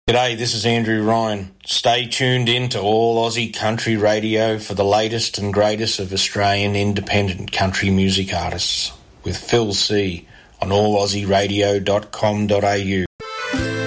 G'day, this is Andrew Ryan. Stay tuned in to All Aussie Country Radio for the latest and greatest of Australian independent country music artists with Phil C on allaussieradio.com.au.